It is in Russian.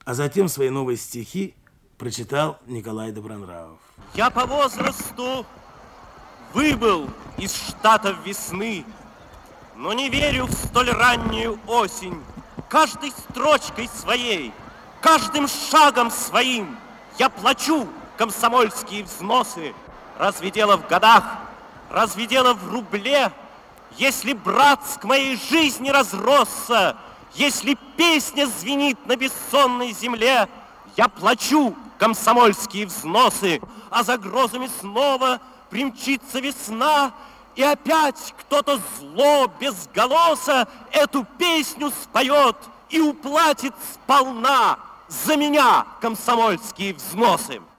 А затем свои новые стихи прочитал Николай Добронравов. Я по возрасту выбыл из штатов весны, но не верю в столь раннюю осень. Каждой строчкой своей, каждым шагом своим я плачу комсомольские взносы. Разве дело в годах, разве дело в рубле? Если Братск моей жизни разросся, если песня звенит на бессонной земле, я плачу комсомольские взносы, а за грозами снова примчится весна, и опять кто-то зло без голоса эту песню споет и уплатит сполна за меня комсомольские взносы.